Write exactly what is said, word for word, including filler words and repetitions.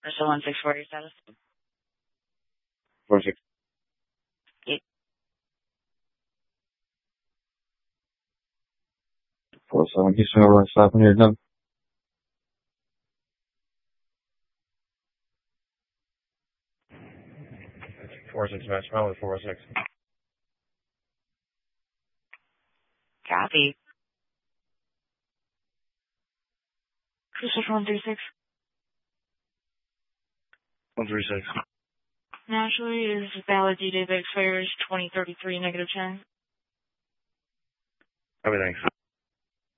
Bristol one six four, your status? four six. Eight. four seven, Houston over one five hundred, no. four six, match, Molly, four six. Copy. Cruiser one three six. one three six. Naturally is valid D-Day that expires twenty thirty-three, negative ten. Everything.